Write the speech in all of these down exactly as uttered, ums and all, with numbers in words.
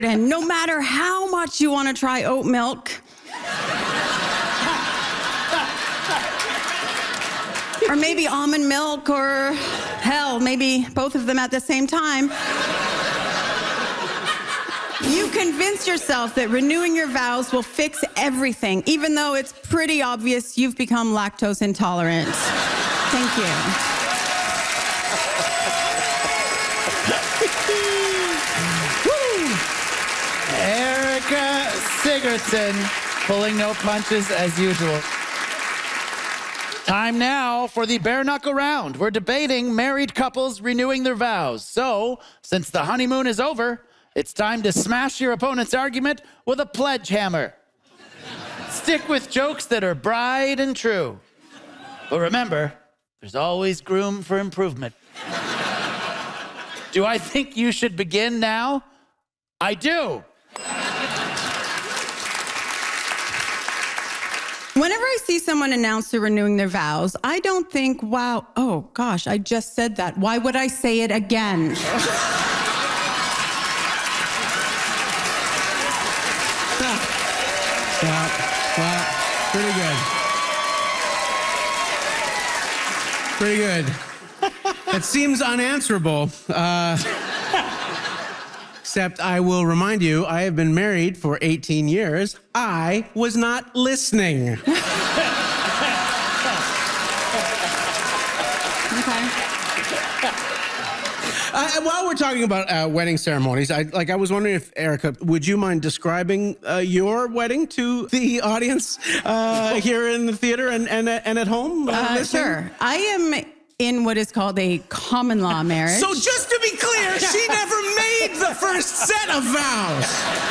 And no matter how much you want to try oat milk, or maybe almond milk, or hell, maybe both of them at the same time, you convince yourself that renewing your vows will fix everything, even though it's pretty obvious you've become lactose intolerant. Thank you. Erika Sigurdson, pulling no punches as usual. Time now for the bare knuckle round. We're debating married couples renewing their vows. So, since the honeymoon is over, it's time to smash your opponent's argument with a pledge hammer. Stick with jokes that are bright and true. But remember, there's always room for improvement. Do I think you should begin now? I do. Whenever I see someone announce they're renewing their vows, I don't think, wow, oh gosh, I just said that. Why would I say it again? Yeah, well, pretty good. Pretty good. It seems unanswerable. Uh, except I will remind you, I have been married for eighteen years. I was not listening. Uh, while we're talking about uh, wedding ceremonies, I like I was wondering if, Erika, would you mind describing uh, your wedding to the audience uh, here in the theater and and, and at home? Uh, Uh, sure. I am in what is called a common law marriage. So just to be clear, she never made the first set of vows.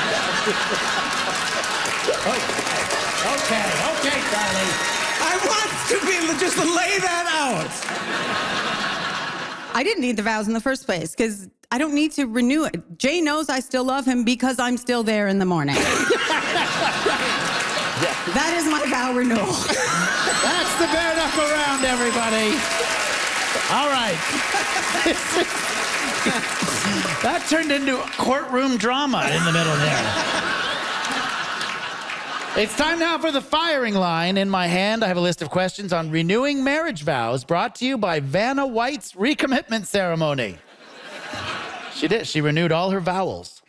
Okay, okay, Charlie. I want to be just to lay that out. I didn't need the vows in the first place because I don't need to renew it. Jay knows I still love him because I'm still there in the morning. That is my vow renewal. That's the bare knuckle round, everybody. All right. That turned into courtroom drama in the middle there. It's time now for the firing line. In my hand, I have a list of questions on renewing marriage vows brought to you by Vanna White's recommitment ceremony. She did. She renewed all her vowels.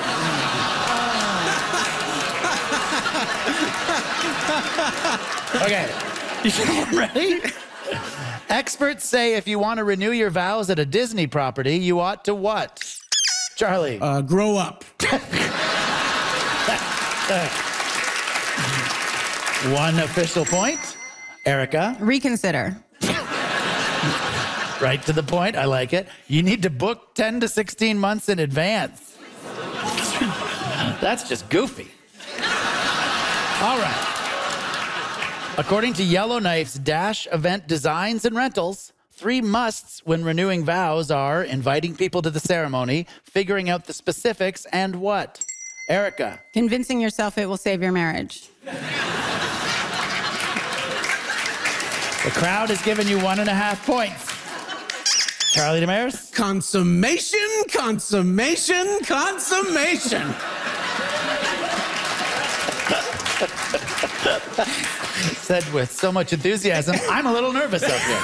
Okay. You ready? Experts say if you want to renew your vows at a Disney property, you ought to what? Charlie. Uh, grow up. One official point. Erika. Reconsider. Right to the point. I like it. You need to book ten to sixteen months in advance. That's just goofy. All right. According to Yellowknife's Dash Event Designs and Rentals, three musts when renewing vows are inviting people to the ceremony, figuring out the specifics, and what? Erika. Convincing yourself it will save your marriage. The crowd has given you one and a half points. Charlie Demers? Consummation, consummation, consummation. Said with so much enthusiasm, I'm a little nervous up here.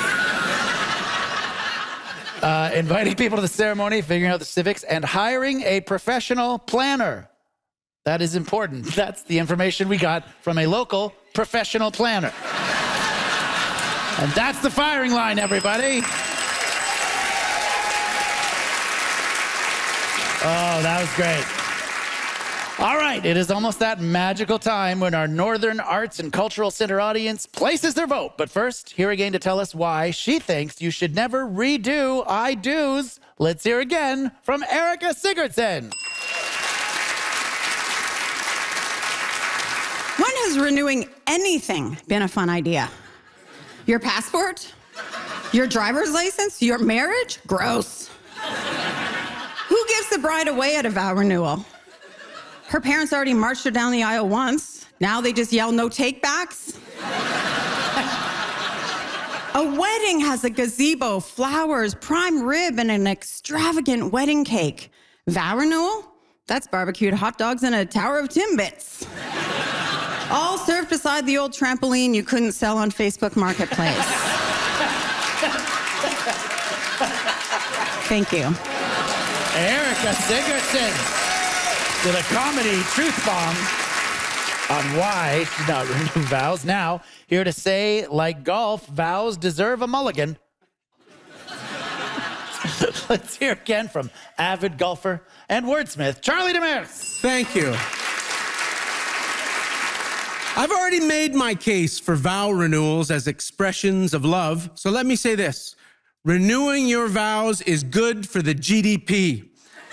Uh, inviting people to the ceremony, figuring out the civics, and hiring a professional planner. That is important. That's the information we got from a local professional planner. And that's the firing line, everybody. Oh, that was great. All right, it is almost that magical time when our Northern Arts and Cultural Center audience places their vote. But first, here again to tell us why she thinks you should never redo I do's. Let's hear again from Erika Sigurdson. When has renewing anything been a fun idea? Your passport? Your driver's license? Your marriage? Gross. Who gives the bride away at a vow renewal? Her parents already marched her down the aisle once. Now they just yell no takebacks. A wedding has a gazebo, flowers, prime rib, and an extravagant wedding cake. Vow renewal? That's barbecued hot dogs and a tower of Timbits. All served beside the old trampoline you couldn't sell on Facebook Marketplace. Thank you. Erika Sigurdson with a comedy truth bomb on why she's not renewing vows. Now, here to say, like golf, vows deserve a mulligan. Let's hear again from avid golfer and wordsmith, Charlie Demers. Thank you. I've already made my case for vow renewals as expressions of love, so let me say this. Renewing your vows is good for the G D P.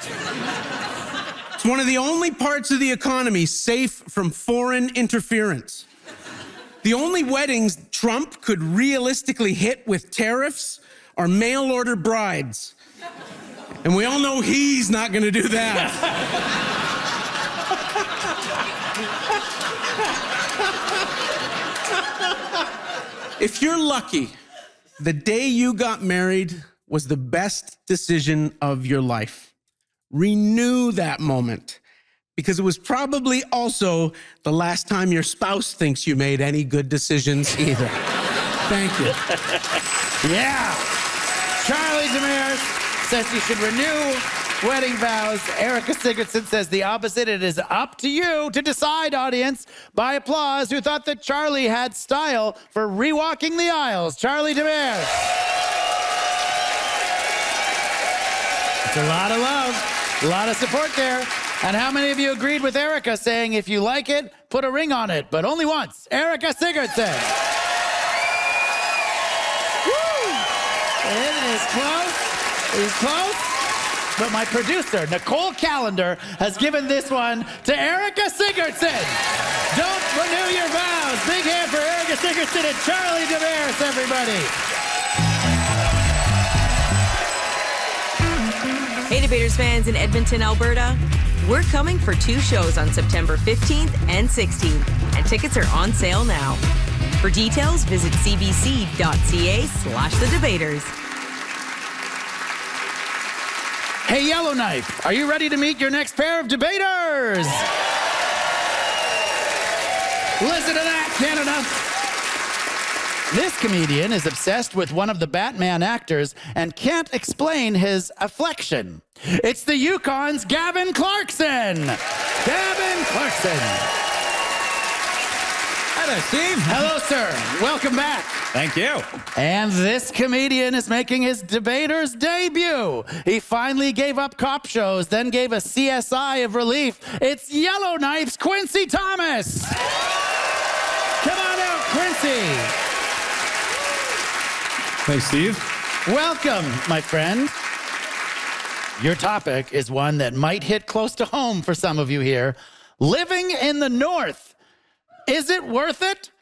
It's one of the only parts of the economy safe from foreign interference. The only weddings Trump could realistically hit with tariffs are mail-order brides. And we all know he's not gonna do that. If you're lucky, the day you got married was the best decision of your life. Renew that moment, because it was probably also the last time your spouse thinks you made any good decisions either. Thank you. Yeah. Charlie Demers says you should renew wedding vows. Erika Sigurdson says the opposite. It is up to you to decide, audience, by applause, who thought that Charlie had style for rewalking the aisles. Charlie Demers. It's a lot of love, a lot of support there. And how many of you agreed with Erika saying, if you like it, put a ring on it, but only once? Erika Sigurdson. Woo! It is close. It is close. But my producer, Nicole Callender, has given this one to Erika Sigurdson. Don't renew your vows. Big hand for Erika Sigurdson and Charlie Demers, everybody. Hey, Debaters fans in Edmonton, Alberta. We're coming for two shows on September fifteenth and sixteenth, and tickets are on sale now. For details, visit cbc.ca slash the debaters. Hey, Yellowknife, are you ready to meet your next pair of debaters? Listen to that, Canada. This comedian is obsessed with one of the Batman actors and can't explain his affliction. It's the Yukon's Gavin Clarkson. Gavin Clarkson. Hi there, Steve. Hello, sir. Welcome back. Thank you. And this comedian is making his debater's debut. He finally gave up cop shows, then gave a C S I of relief. It's Yellowknife's Quincy Thomas. Come on out, Quincy. Thanks, Steve. Welcome, my friend. Your topic is one that might hit close to home for some of you here. Living in the North. Is it worth it?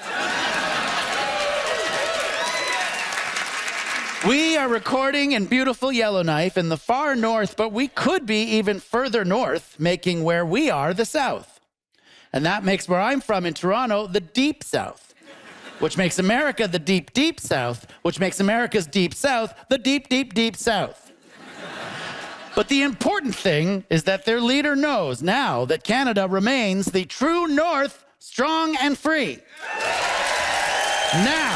We are recording in beautiful Yellowknife in the far north, but we could be even further north, making where we are the South. And that makes where I'm from in Toronto the Deep South, which makes America the Deep, Deep South, which makes America's Deep South the Deep, Deep, Deep South. But the important thing is that their leader knows now that Canada remains the true North, strong and free. Now,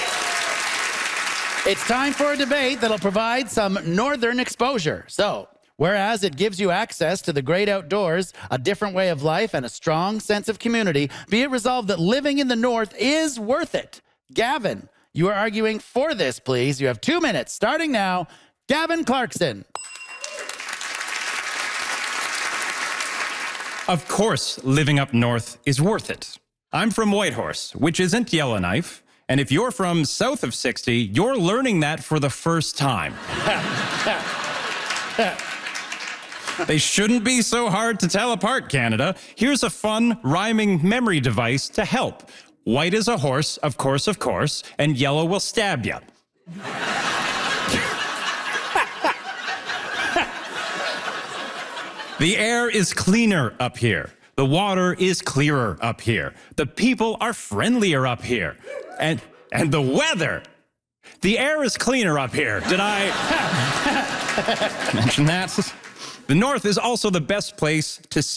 it's time for a debate that'll provide some northern exposure. So, whereas it gives you access to the great outdoors, a different way of life, and a strong sense of community, be it resolved that living in the North is worth it. Gavin, you are arguing for this, please. You have two minutes, starting now. Gavin Clarkson. Of course, living up north is worth it. I'm from Whitehorse, which isn't Yellowknife. And if you're from south of sixty, you're learning that for the first time. They shouldn't be so hard to tell apart, Canada. Here's a fun, rhyming memory device to help. White is a horse, of course, of course, and yellow will stab ya. The air is cleaner up here. The water is clearer up here. The people are friendlier up here. And and the weather. The air is cleaner up here. Did I mention that? The North is also the best place to see